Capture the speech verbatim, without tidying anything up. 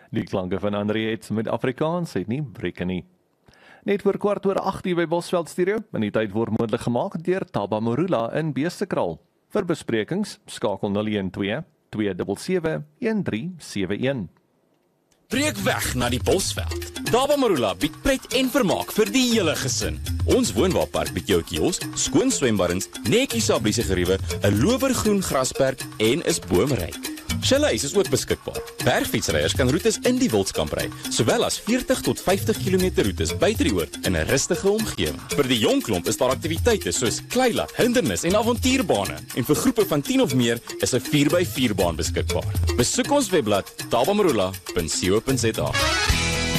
Die klanke van Henriette met Afrikaans het nie breke nie. Net voor kwart oor agt uur by Bosveld Studio, en die tyd word moontlik gemaak deur Taba Morula in Beestekraal. Vir besprekings, skakel nul een twee, twee sewe sewe, een drie sewe een. Breek weg na die Bosveld. Taba Morula bied pret en vermaak vir die hele gesin. Ons woonwaarpark bied jou kiosk, skoon swembaddens, netjies sabliese geriewe, 'n lowergroen grasperk en is boomryk. Chalet is ook beskikbaar. Bergfietsryers kan roetes in die Wildskamp ry, sowel as veertig tot vyftig kilometer roetes buite die oord in 'n rustige omgewing. Vir die jong klomp is daar aktiwiteite soos kleilat, hindernis en avontuurbane. En vir groepe van tien of meer is 'n vier by vier baan beskikbaar. Besoek ons webblad taba morula punt co punt za.